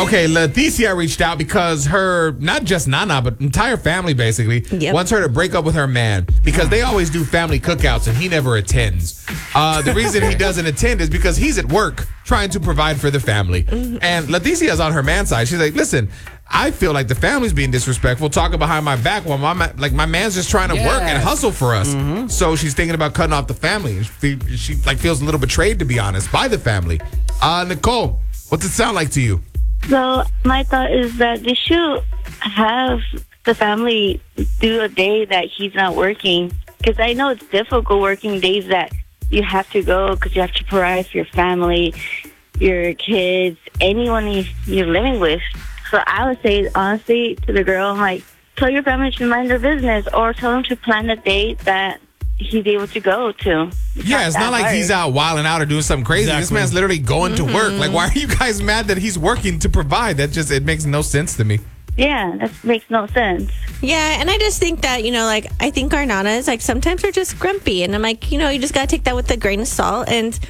Okay, Leticia reached out because her, not just Nana, but entire family basically wants her to break up with her man because they always do family cookouts and he never attends. The reason he doesn't attend is because he's at work trying to provide for the family. And Leticia's on her man's side. She's like, listen, I feel like the family's being disrespectful, talking behind my back while my man's just trying to work and hustle for us. So she's thinking about cutting off the family. She feels a little betrayed, to be honest, by the family. Nicole, what's it sound like to you? So my thought is that they should have the family do a day that he's not working. Because I know it's difficult working days that you have to go because you have to provide for your family, your kids, anyone you're living with. So I would say, honestly, to the girl, I'm like, tell your family to mind their business or tell them to plan a date that he's able to go to. It's not like he's out wilding out or doing something crazy. Exactly. This man's literally going to work. Like, why are you guys mad that he's working to provide? It makes no sense to me. Yeah, that makes no sense. Yeah, and I just think that, I think our nanas, sometimes are just grumpy. And I'm like, you just got to take that with a grain of salt. And